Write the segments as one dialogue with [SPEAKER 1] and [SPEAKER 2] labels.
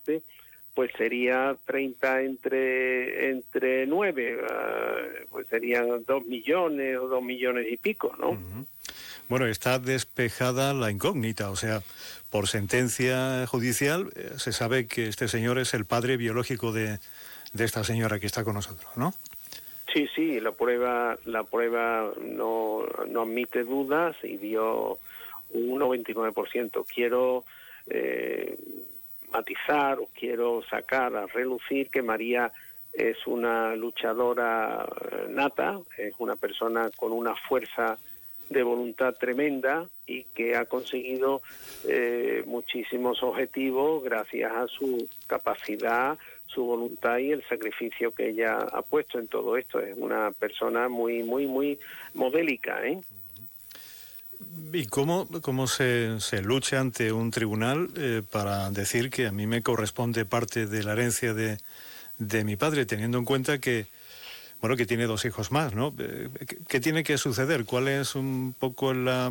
[SPEAKER 1] parte, pues sería 30 entre 9, pues serían 2 millones o 2 millones y pico, ¿no?
[SPEAKER 2] Uh-huh. Bueno, está despejada la incógnita, o sea, por sentencia judicial se sabe que este señor es el padre biológico de esta señora que está con nosotros, ¿no?
[SPEAKER 1] Sí, la prueba no admite dudas y dio un 99%. Quiero matizar o quiero sacar a relucir que María es una luchadora nata, es una persona con una fuerza de voluntad tremenda y que ha conseguido muchísimos objetivos gracias a su capacidad, su voluntad y el sacrificio que ella ha puesto en todo esto. Es una persona muy modélica, ¿eh?
[SPEAKER 2] ¿Y cómo se lucha ante un tribunal para decir que a mí me corresponde parte de la herencia de mi padre, teniendo en cuenta que que tiene 2 hijos más, ¿no? ¿Qué tiene que suceder? ¿Cuál es un poco los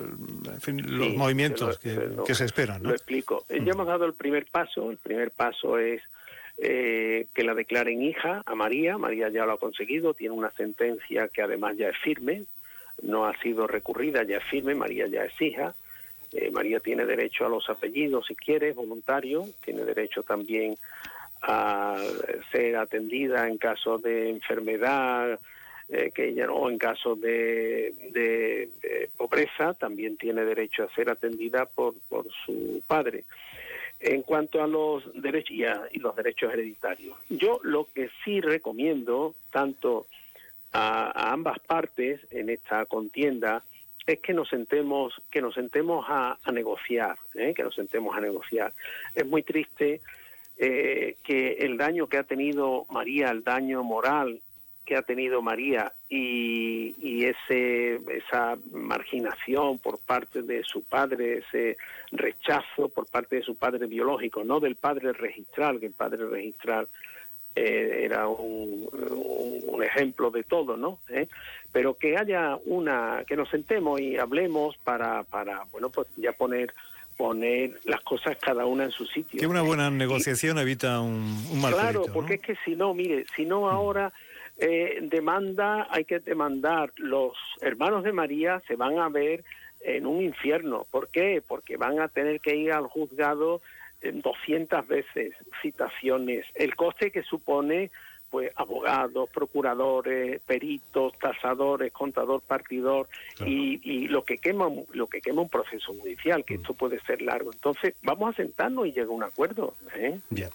[SPEAKER 2] movimientos que se esperan, ¿no?
[SPEAKER 1] Lo explico. Ya hemos dado el primer paso. El primer paso es que la declaren hija a María. María ya lo ha conseguido, tiene una sentencia que además ya es firme, no ha sido recurrida, ya es firme, María ya es hija. María tiene derecho a los apellidos si quiere, voluntario, tiene derecho también a ser atendida en caso de enfermedad, que ella no, en caso de pobreza, también tiene derecho a ser atendida por su padre. En cuanto a los derechos y los derechos hereditarios, yo lo que sí recomiendo tanto a ambas partes en esta contienda es que nos sentemos a negociar, que nos sentemos a negociar. Es muy triste que el daño que ha tenido María, el daño moral que ha tenido María y esa marginación por parte de su padre, ese rechazo por parte de su padre biológico, no del padre registral, que el padre registral era un ejemplo de todo, ¿no? Pero que haya que nos sentemos y hablemos para pues ya poner las cosas cada una en su sitio.
[SPEAKER 2] Que una buena negociación evita un mal
[SPEAKER 1] Claro,
[SPEAKER 2] pleito, ¿no?
[SPEAKER 1] porque es que si no ahora hay que demandar. Los hermanos de María se van a ver en un infierno. ¿Por qué? Porque van a tener que ir al juzgado 200 veces, citaciones, el coste que supone pues abogados, procuradores, peritos, tasadores, contador, partidor, claro. y lo que quema un proceso judicial, que esto puede ser largo. Entonces, vamos a sentarnos y llegar a un acuerdo.
[SPEAKER 2] Bien.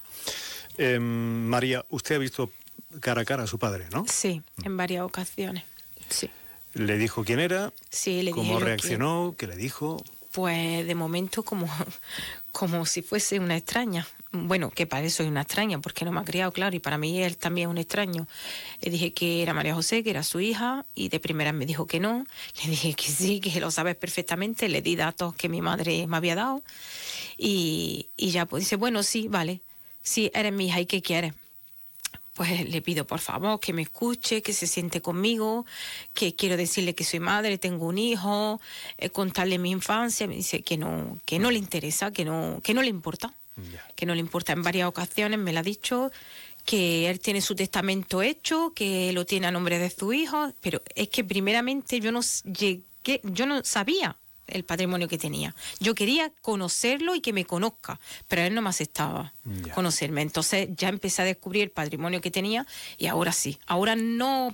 [SPEAKER 2] María, usted ha visto cara a cara a su padre, ¿no?
[SPEAKER 3] Sí, en varias ocasiones, sí.
[SPEAKER 2] ¿Le dijo quién era?
[SPEAKER 3] Sí, le dije.
[SPEAKER 2] ¿Cómo reaccionó? ¿Qué le dijo?
[SPEAKER 3] Pues de momento como si fuese una extraña. Bueno, que para eso soy una extraña, porque no me ha criado, claro, y para mí él también es un extraño. Le dije que era María José, que era su hija, y de primera me dijo que no. Le dije que sí, que lo sabes perfectamente. Le di datos que mi madre me había dado. Y ya pues dice, bueno, sí, vale, sí, eres mi hija, ¿y qué quieres? Pues le pido por favor que me escuche, que se siente conmigo, que quiero decirle que soy madre, tengo un hijo, contarle mi infancia. Me dice que no le interesa, que no le importa, que no le importa. En varias ocasiones me lo ha dicho, que él tiene su testamento hecho, que lo tiene a nombre de su hijo, pero es que primeramente yo no sabía el patrimonio que tenía. Yo quería conocerlo y que me conozca, pero él no me aceptaba conocerme. Entonces ya empecé a descubrir el patrimonio que tenía y ahora sí. Ahora no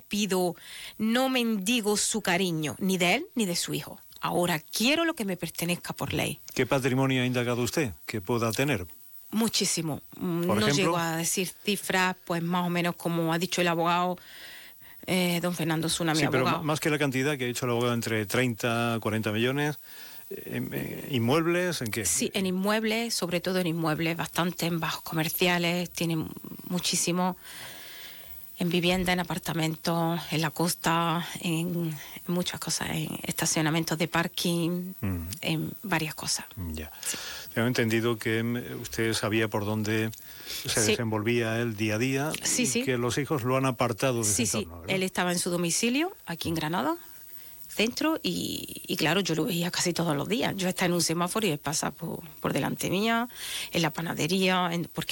[SPEAKER 3] mendigo su cariño, ni de él ni de su hijo. Ahora quiero lo que me pertenezca por ley.
[SPEAKER 2] ¿Qué patrimonio ha indagado usted que pueda tener?
[SPEAKER 3] Muchísimo.
[SPEAKER 2] ¿Por ejemplo?
[SPEAKER 3] Llego a decir cifras, pues más o menos como ha dicho el abogado don Fernando Zuna, mi abogado.
[SPEAKER 2] Pero más que la cantidad que ha dicho el abogado, entre 30 a 40 millones, ¿inmuebles? ¿En qué?
[SPEAKER 3] Sí, en inmuebles, sobre todo en inmuebles, bastante en bajos comerciales, tiene muchísimo en vivienda, en apartamentos, en la costa, en muchas cosas, en estacionamientos de parking, en varias cosas.
[SPEAKER 2] Ya.
[SPEAKER 3] Sí.
[SPEAKER 2] Tengo entendido que usted sabía por dónde se desenvolvía él día a día, y que los hijos lo han apartado de ese entorno, ¿verdad?
[SPEAKER 3] Él estaba en su domicilio, aquí en Granada, centro, y claro, yo lo veía casi todos los días. Yo estaba en un semáforo y él pasa por delante mía, en la panadería, porque